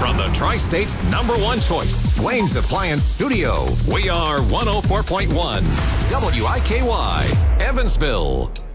From the Tri-State's #1 choice, Wayne's Appliance Studio, we are 104.1 WIKY, Evansville.